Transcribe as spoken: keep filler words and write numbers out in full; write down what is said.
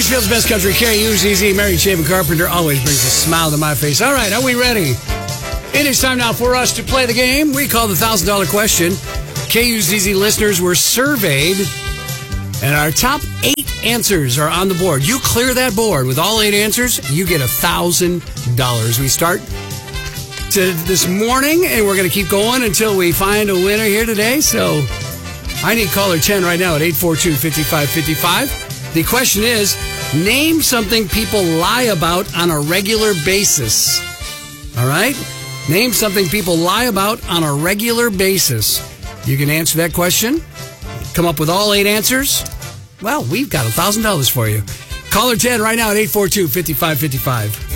Nashville's best country, K U Z Z, Mary Shaven Carpenter, always brings a smile to my face. All right, are we ready? It is time now for us to play the game we call the one thousand dollars question. K U Z Z listeners were surveyed, and our top eight answers are on the board. You clear that board with all eight answers, you get one thousand dollars. We start to this morning, and we're going to keep going until we find a winner here today. So I need caller ten right now at eight four two, five five five five. The question is, name something people lie about on a regular basis. All right? Name something people lie about on a regular basis. You can answer that question. Come up with all eight answers. Well, we've got one thousand dollars for you. Caller ten right now at eight four two, five five five five.